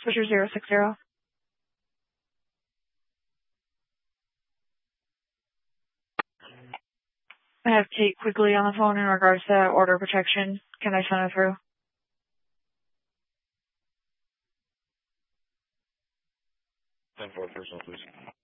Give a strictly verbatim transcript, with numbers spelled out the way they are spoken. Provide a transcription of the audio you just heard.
Switcher zero six zero. I have Kate Quigley on the phone in regards to order protection. Can I send it through? ten four personal, please.